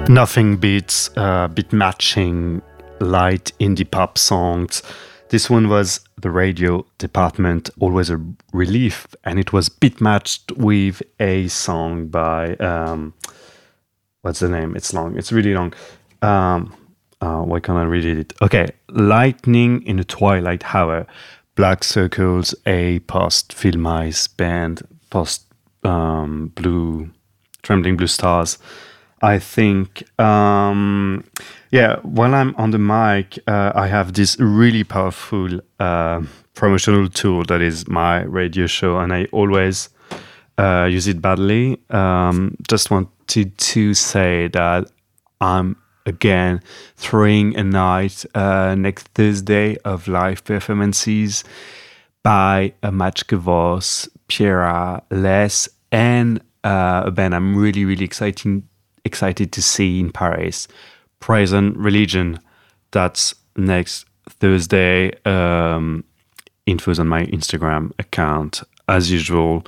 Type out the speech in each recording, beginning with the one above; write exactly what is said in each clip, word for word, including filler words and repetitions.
Nothing beats uh, beat matching light indie pop songs. This one was the radio department, always a relief, and it was beat matched with a song by um, what's the name? It's long. It's really long. Um, uh, why can't I read it? Okay, Lightning in the Twilight Hour, Black Circles, a post Film Eyes band, post um, blue, Trembling Blue Stars. I think, um, yeah, while I'm on the mic, uh, I have this really powerful uh, promotional tool that is my radio show, and I always uh, use it badly. Um, just wanted to say that I'm, again, throwing a night uh, next Thursday of live performances by uh, Matchke Vos, Pierra, Les, and uh, a band I'm really, really excited excited to see in Paris, Present Religion. That's next Thursday. Um, info's on my Instagram account as usual.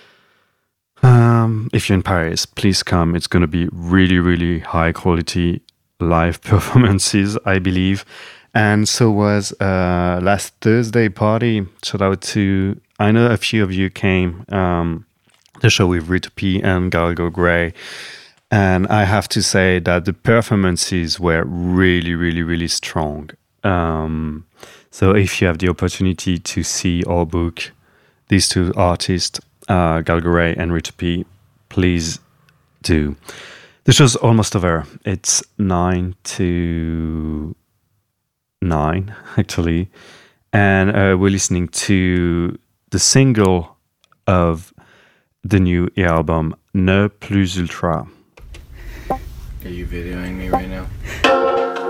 Um, if you're in Paris, please come. It's going to be really, really high quality live performances, I believe. And so was uh, last Thursday party. Shout out to, I know a few of you came, um, the show with Rita P and Galgo Gray. And I have to say that the performances were really, really, really strong. Um, so if you have the opportunity to see or book these two artists, uh, Galgaray and Rita P, please do. The show's almost over. It's nine to nine, actually. And uh, we're listening to the single of the new album, Ne Plus Ultra. Are you videoing me right now?